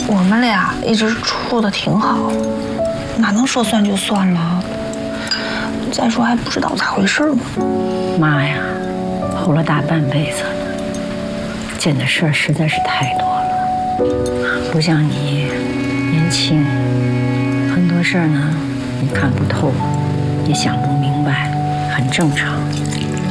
我们俩一直处的挺好，哪能说算就算了？再说还不知道咋回事呢。 妈呀，活了大半辈子了，见的事儿实在是太多了，不像你年轻，很多事儿呢你看不透，也想不明白，很正常。